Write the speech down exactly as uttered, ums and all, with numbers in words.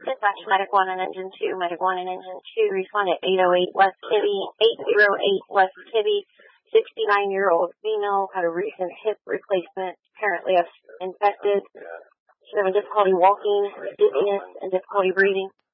Dispatch Medic one and Engine two, Medic one and Engine two, respond at eight oh eight West Tibby, eight oh eight West Tibby, sixty-nine-year-old female, had a recent hip replacement, apparently infected. She's having difficulty walking, dizziness, and difficulty breathing.